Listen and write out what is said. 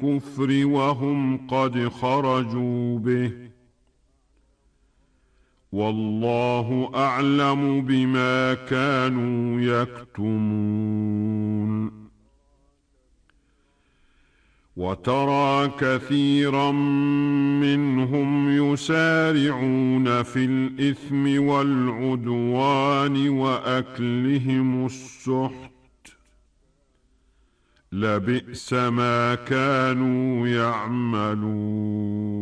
الكفر وهم قد خرجوا به، والله أعلم بما كانوا يكتمون. وترى كثيرا منهم يسارعون في الإثم والعدوان وأكلهم السحت، لبئس ما كانوا يعملون.